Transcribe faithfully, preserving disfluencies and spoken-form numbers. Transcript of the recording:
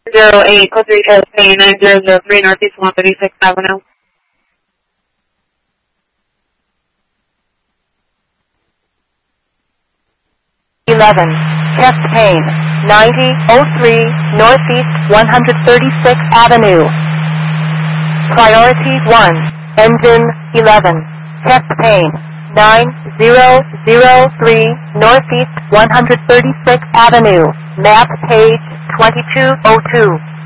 zero eight Costa Rica, Spain, nine zero zero three Northeast one thirty-sixth Avenue. eleven, chest pain, ninety oh three Northeast one thirty-sixth Avenue. Priority one, engine eleven, chest pain, nine zero zero three Northeast one thirty-sixth Avenue, map page twenty-two oh two.